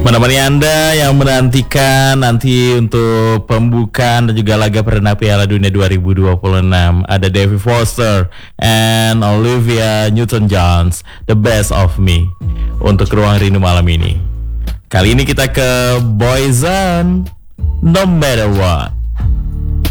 Menemani Anda yang menantikan nanti untuk pembukaan dan juga laga perdana Piala Dunia 2026 ada Davy Foster and Olivia Newton-John, The Best of Me untuk Ruang Rindu malam ini. Kali ini kita ke Boyzone, No Matter What.